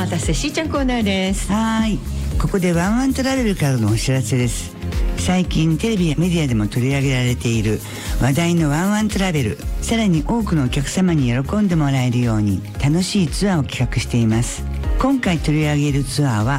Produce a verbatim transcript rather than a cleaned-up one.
待たせ、しーちゃんコーナーです。 はい、ここでワンワントラベルからのお知らせです。最近テレビやメディアでも取り上げられている話題のワンワントラベル、さらに多くのお客様に喜んでもらえるように楽しいツアーを企画しています。今回取り上げるツアーは